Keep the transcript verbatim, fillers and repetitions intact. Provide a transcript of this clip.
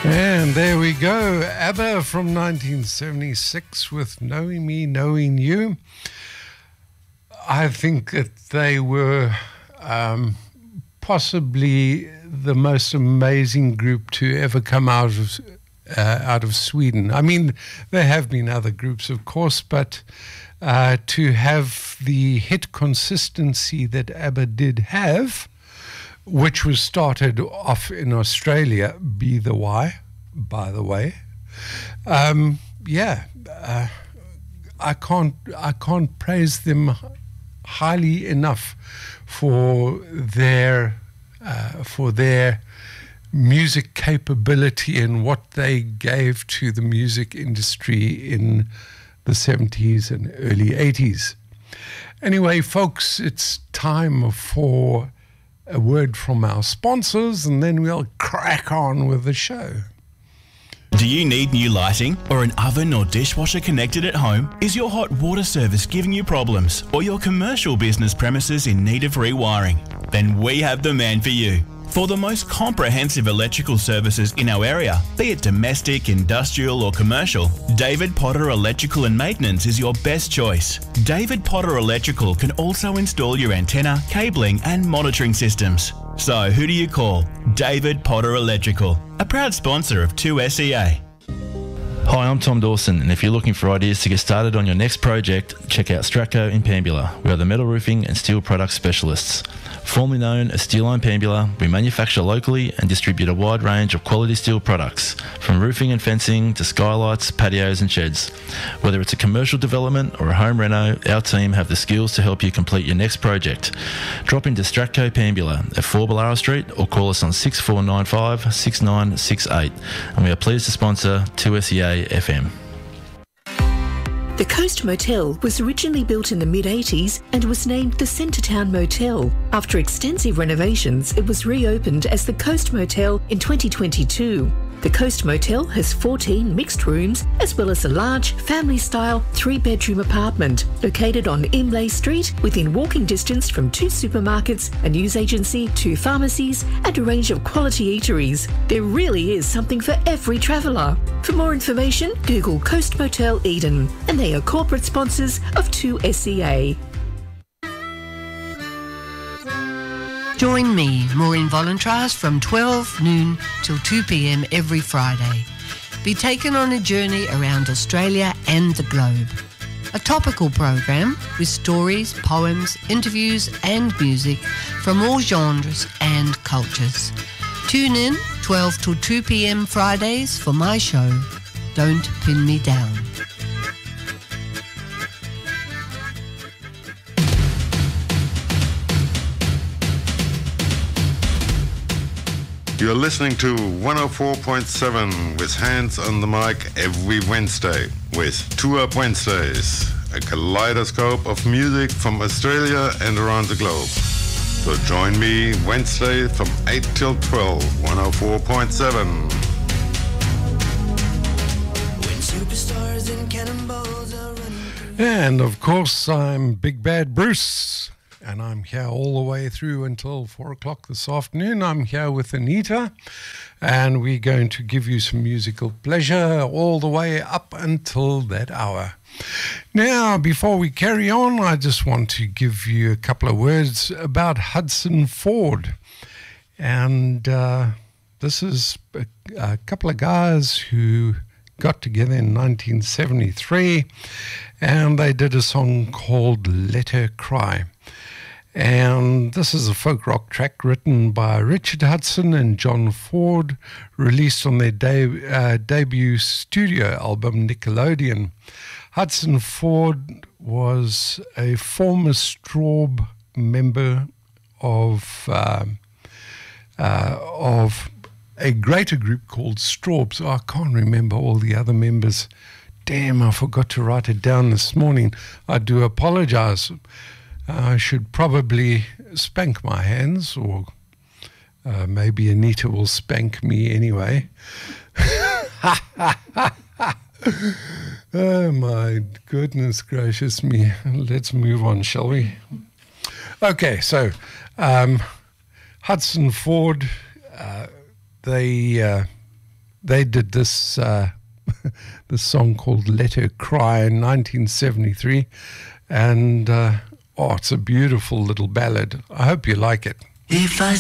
And there we go, ABBA from nineteen seventy-six with Knowing Me, Knowing You. I think that they were um, possibly the most amazing group to ever come out of uh, out of Sweden. I mean, there have been other groups, of course, but uh, to have the hit consistency that ABBA did have, which was started off in Australia, be the why, by the way. Um, yeah, uh, I can't I can't praise them highly enough for their uh, for their music capability and what they gave to the music industry in the seventies and early eighties. Anyway, folks, it's time for a word from our sponsors, and then we'll crack on with the show. Do you need new lighting or an oven or dishwasher connected at home? Is your hot water service giving you problems or your commercial business premises in need of rewiring? Then we have the man for you. For the most comprehensive electrical services in our area, be it domestic, industrial or commercial, David Potter Electrical and Maintenance is your best choice. David Potter Electrical can also install your antenna, cabling and monitoring systems. So who do you call? David Potter Electrical, a proud sponsor of two S E A. Hi, I'm Tom Dawson, and if you're looking for ideas to get started on your next project, check out Stratco in Pambula. We are the metal roofing and steel product specialists. Formerly known as Steel Line Pambula, we manufacture locally and distribute a wide range of quality steel products, from roofing and fencing to skylights, patios and sheds. Whether it's a commercial development or a home reno, our team have the skills to help you complete your next project. Drop into Stratco Pambula at four Ballara Street or call us on six four nine five, six nine six eight, and we are pleased to sponsor two S E A F M. The Coast Motel was originally built in the mid eighties and was named the Centretown Motel. After extensive renovations, it was reopened as the Coast Motel in twenty twenty-two. The Coast Motel has fourteen mixed rooms as well as a large family-style three-bedroom apartment located on Imlay Street within walking distance from two supermarkets, a news agency, two pharmacies and a range of quality eateries. There really is something for every traveller. For more information, Google Coast Motel Eden, and they are corporate sponsors of two S E A. Join me, Maureen Volantras, from twelve noon till two p.m. every Friday. Be taken on a journey around Australia and the globe. A topical program with stories, poems, interviews and music from all genres and cultures. Tune in twelve till two p.m. Fridays for my show, Don't Pin Me Down. You're listening to one oh four point seven with Hands on the Mic every Wednesday with Tour Up Wednesdays, a kaleidoscope of music from Australia and around the globe. So join me Wednesday from eight till twelve, one oh four point seven. When superstars and cannonballs are running through. And of course, I'm Big Bad Bruce, and I'm here all the way through until four o'clock this afternoon. I'm here with Anita, and we're going to give you some musical pleasure all the way up until that hour. Now, before we carry on, I just want to give you a couple of words about Hudson Ford. And uh, this is a, a couple of guys who got together in nineteen seventy-three, and they did a song called Let Her Cry. And this is a folk rock track written by Richard Hudson and John Ford, released on their de- uh, debut studio album, Nickelodeon. Hudson Ford was a former Straub member of uh, uh, of a greater group called Straub. So I can't remember all the other members. Damn, I forgot to write it down this morning. I do apologize. I should probably spank my hands, or uh, maybe Anita will spank me anyway. Oh, my goodness gracious me. Let's move on, shall we? Okay, so um, Hudson Ford, uh, they uh, they did this uh, this song called Let Her Cry in nineteen seventy-three. And, uh, oh, it's a beautiful little ballad. I hope you like it. If I